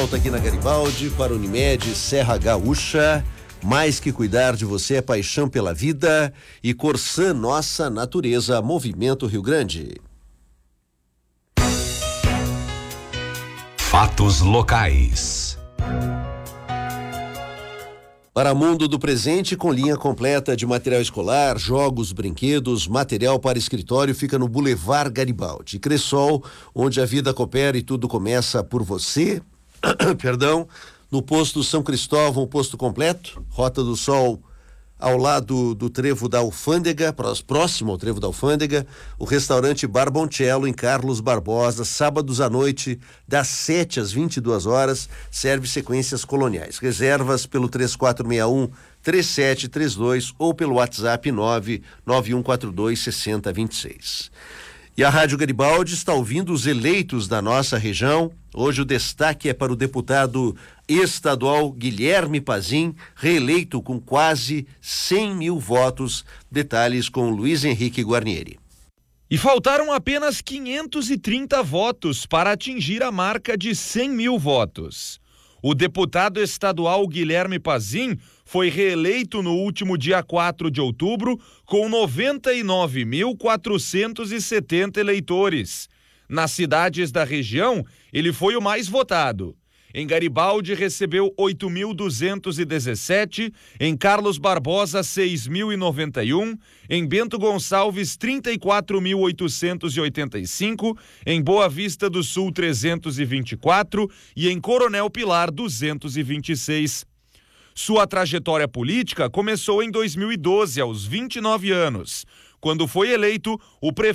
volta aqui na Garibaldi para Unimed Serra Gaúcha. Mais que cuidar de você é paixão pela vida. E Corsã, nossa natureza, Movimento Rio Grande. Fatos locais. Para Mundo do Presente, com linha completa de material escolar, jogos, brinquedos, material para escritório, fica no Boulevard Garibaldi. Cressol, onde a vida coopera e tudo começa por você. Perdão. No posto São Cristóvão, posto completo, Rota do Sol, ao lado do Trevo da Alfândega, próximo ao Trevo da Alfândega, o restaurante Barboncello em Carlos Barbosa, sábados à noite, das 7 às 22 horas, serve sequências coloniais. Reservas pelo 3461-3732 ou pelo WhatsApp 99142-6026. E a Rádio Garibaldi está ouvindo os eleitos da nossa região. Hoje o destaque é para o deputado estadual Guilherme Pazin, reeleito com quase 100 mil votos. Detalhes com Luiz Henrique Guarnieri. E faltaram apenas 530 votos para atingir a marca de 100 mil votos. O deputado estadual Guilherme Pazin foi reeleito no último dia 4 de outubro com 99.470 eleitores. Nas cidades da região, ele foi o mais votado. Em Garibaldi recebeu 8.217, em Carlos Barbosa 6.091, em Bento Gonçalves 34.885, em Boa Vista do Sul 324 e em Coronel Pilar 226. Sua trajetória política começou em 2012, aos 29 anos, quando foi eleito o prefeito